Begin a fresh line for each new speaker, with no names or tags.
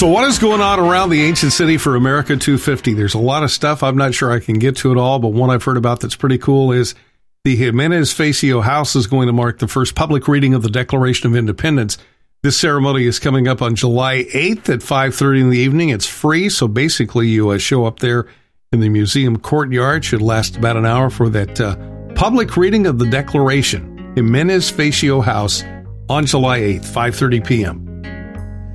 So what is going on around the ancient city for America 250? There's a lot of stuff. I'm not sure I can get to it all, but one I've heard about that's pretty cool is the Jimenez Facio House is going to mark the first public reading of the Declaration of Independence. This ceremony is coming up on July 8th at 5:30 in the evening. It's free, so basically you show up there in the museum courtyard. Should last about an hour for that public reading of the Declaration. Jimenez Facio House on July 8th, 5:30 p.m.